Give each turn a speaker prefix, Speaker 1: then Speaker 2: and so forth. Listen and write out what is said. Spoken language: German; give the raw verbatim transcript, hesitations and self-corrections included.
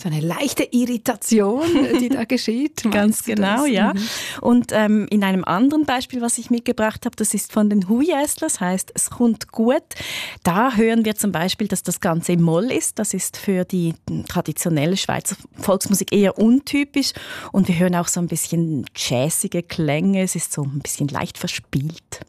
Speaker 1: So eine leichte Irritation, die da geschieht.
Speaker 2: Ganz genau, ja. Mhm. Und ähm, in einem anderen Beispiel, was ich mitgebracht habe, das ist von den Huiäslers, heißt «Es kommt gut». Da hören wir zum Beispiel, dass das Ganze im Moll ist. Das ist für die traditionelle Schweizer Volksmusik eher untypisch. Und wir hören auch so ein bisschen jazzige Klänge. Es ist so ein bisschen leicht verspielt.